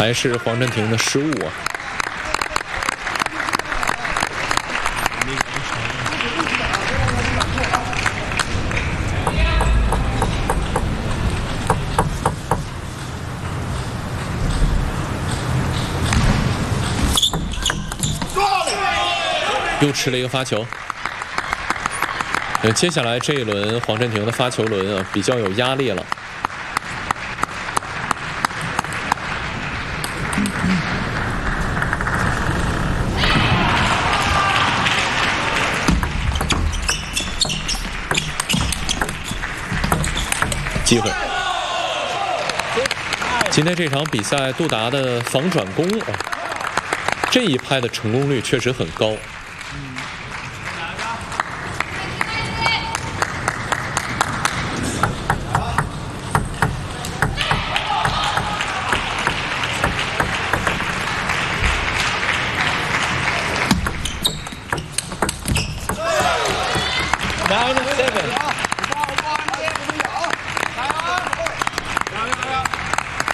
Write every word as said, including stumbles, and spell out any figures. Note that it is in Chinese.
还是黄镇廷的失误啊。 又吃了一个发球。呃，接下来这一轮黄镇廷的发球轮啊，比较有压力了。机会。今天这场比赛，杜达的防转攻啊，这一拍的成功率确实很高。 Nine and seven.